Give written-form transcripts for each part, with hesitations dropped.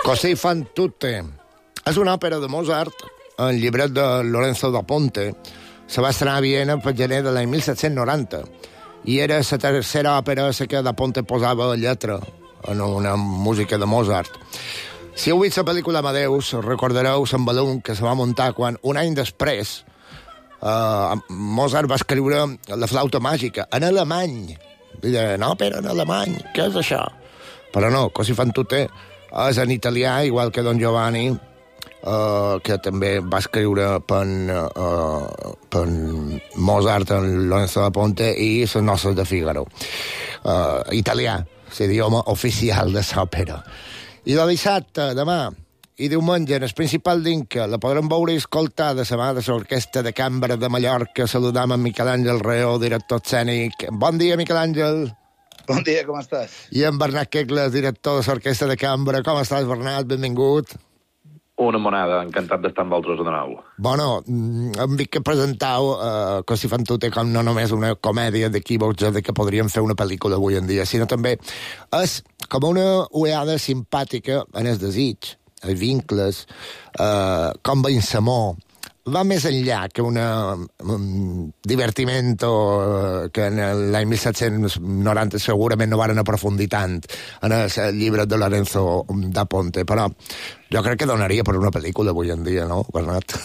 Così fan tutte. És una òpera de Mozart, el llibret de Lorenzo da Ponte. Se va estrenar a Viena per gener de l'any 1790 i era la tercera òpera a la que da Ponte posava lletra en una música de Mozart. Si heu vist la pel·lícula Amadeus, recordareu Sant Balum, que se va muntar quan, un any després, Mozart va escriure la flauta màgica en alemany. No, però en alemany, què és això? Però no, Così fan tutte és en italià, igual que Don Giovanni, que també va escriure per Mozart, en Lorenzo da Ponte, i Les noces de Figaro. Italià, l'idioma oficial de l'òpera. I de dissabte, demà, i diumenge, en el principal d'Inca, la podrem veure i escoltar de la mà de l'Orquestra de Cambra de Mallorca. Saludam en Miquel Àngel Reó, director escènic. Bon dia, Miquel Àngel. Bon dia, com estàs? I en Bernat Quegles, director de l'Orquestra de Cambra. Com estàs, Bernat? Benvingut. Una monada, encantat d'estar amb vosaltres de nou. Bueno, hem vist que presentau Così fan tutte com no només una comèdia d'equívocs de que podríem fer una pel·lícula avui en dia, sinó també és com una ullada simpàtica en el desig, els vincles, com veïn l'amor. Va més enllà que un divertiment que en l'any 1790 segurament no varen aprofundir tant en el llibre de Lorenzo da Ponte, però jo crec que donaria per una pel·lícula avui en dia, no, Bernat?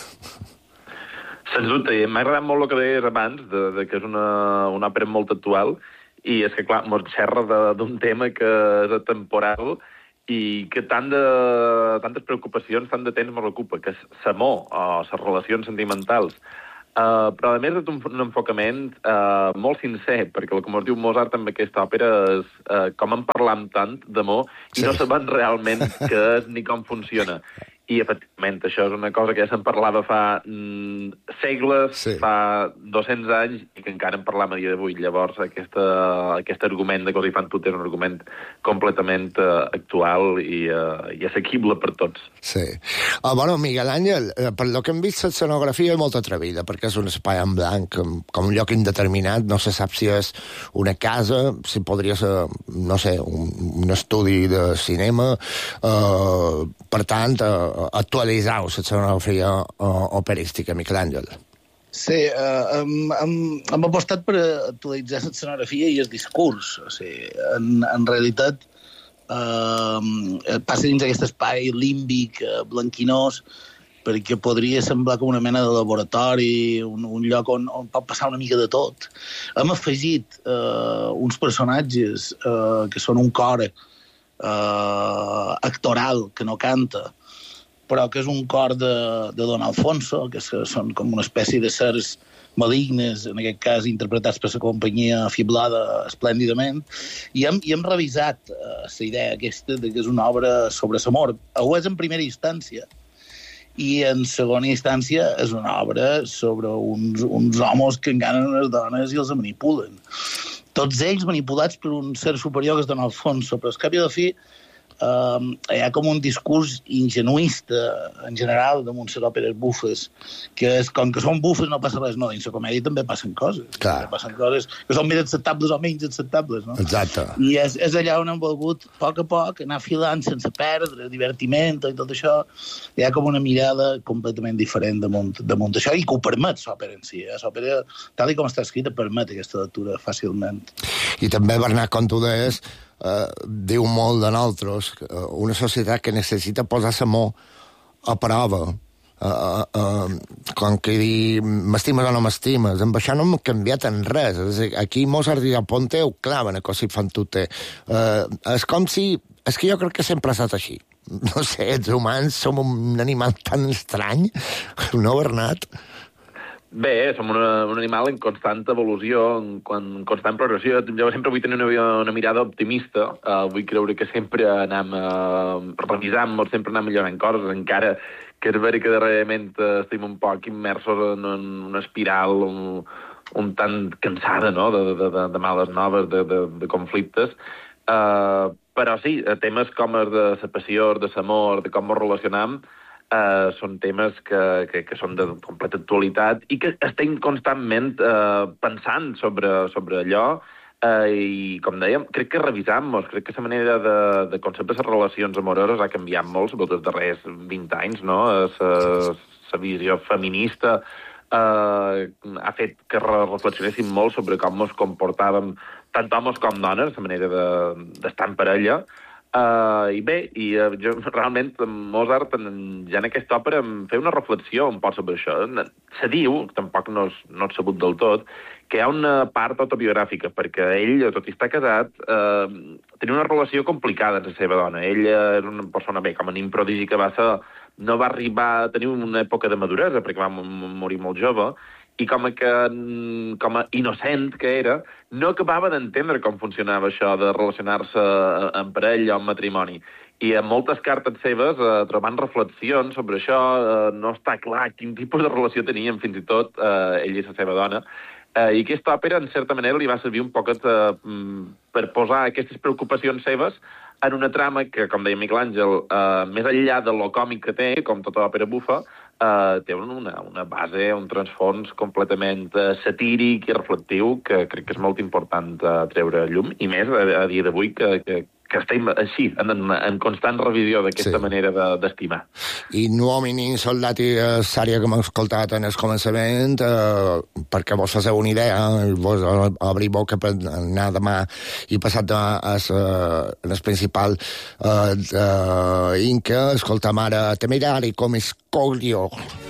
Sens dubte, i m'ha agradat molt el que deies abans, de que és una òpera molt actual, i és que, clar, mos xerra d'un tema que és atemporal i que tantes preocupacions, tant de temps m'ocupa, que és l'amor o les relacions sentimentals. Però, a més, és un enfocament molt sincer, perquè, com es diu Mozart amb aquesta òpera, és com en parlam tant d'amor i no sabem realment què és ni com funciona. I, efectivament, això és una cosa que ja se'n parlava fa segles, fa 200 anys, i que encara en parlam a dia d'avui. Llavors, aquest argument de Così fan tutte és un argument completament actual i assequible per tots. Sí. Bueno, Miguel Àngel, per lo que hem vist, l'escenografia és molt atrevida, perquè és un espai en blanc, com un lloc indeterminat. No se sap si és una casa, si podria ser, no sé, un estudi de cinema. Per tant, actualitzau l'escenografia operística, Miquel Àngel. Sí, hem apostat per actualitzar l'escenografia i el discurs. O sigui, en realitat, passa dins aquest espai límbic, blanquinós, perquè podria semblar com una mena de laboratori, un lloc on pot passar una mica de tot. Hem afegit uns personatges que són un cor actoral, que no canta, però que és un cor de Don Alfonso, que són com una espècie de sers malignes, en aquest cas interpretats per la companyia fiblada esplèndidament, i hem revisat la idea aquesta de que és una obra sobre l'amor. Ho és en primera instància, i en segona instància és una obra sobre uns homes que enganen les dones i els manipulen. Tots ells manipulats per un ser superior que és Don Alfonso, però al cap i a la fi hi ha com un discurs ingenuista en general damunt les òperes bufes, que és, com que són bufes no passa res, no, dins la comèdia també passen coses. Clar. Passen coses que són més acceptables o menys acceptables, no? Exacte. I és allà on hem volgut, a poc, anar filant sense perdre, divertiment i tot això. Hi ha com una mirada completament diferent damunt això, i que ho permet l'òpera en si. L'òpera, tal com està escrita, permet aquesta lectura fàcilment. I també, Bernat, com tu deies, diu molt de nosaltres, una societat que necessita posar l'amor a prova, com que dir m'estimes o no m'estimes. Amb això no hem canviat en res. Aquí Mozart i da Ponte ho claven a Così fan tutte. És com si... És que jo crec que sempre ha estat així. No sé, els humans som un animal tan estrany, no, Bernat? Bé, som un animal en constant evolució, en constant progressió. Jo sempre vull tenir una mirada optimista. Vull creure que sempre anem revisant, sempre anem millorant coses, encara que és vera que darrerament estem un poc immersos en una espiral un tant cansada, no?, de males noves, de conflictes. Però sí, temes com els de la passió, de l'amor, de com ens relacionam, són temes que són de completa actualitat i que estem constantment pensant sobre allò I, com dèiem, crec que revisant-nos, crec que la manera de concebre les relacions amoroses ha canviat molt, sobretot els darrers 20 anys, no? La visió feminista ha fet que reflexionéssim molt sobre com ens comportàvem tant homes com dones, la manera d'estar en parella. I bé, jo realment Mozart ja en aquesta òpera em feia una reflexió un poc sobre això. Se diu, tampoc no és sabut del tot, que hi ha una part autobiogràfica, perquè ell, tot i estar casat, tenia una relació complicada amb la seva dona. Ell era una persona, bé, com a nin prodigi que va ser, no va arribar a tenir una època de maduresa, perquè va morir molt jove, i com a innocent que era, no acabava d'entendre com funcionava això de relacionar-se en parella o en matrimoni. I en moltes cartes seves trobant reflexions sobre això, no està clar quin tipus de relació tenien fins i tot ell i la seva dona. I aquesta òpera, en certa manera, li va servir un poc per posar aquestes preocupacions seves en una trama que, com deia Miquel Àngel, més enllà de lo còmic que té, com tota òpera bufa, té una base, un transfons completament satíric i reflectiu que crec que és molt important treure a llum, i més a dia d'avui que estem així, en constant revisió d'aquesta manera d'estimar. I Uomini Soldati és l'àrea que hem escoltat en el començament, perquè vos feu una idea, vos obrir boca per anar demà i passat en el principal Inca, escoltam ara Temerari com Escoglio.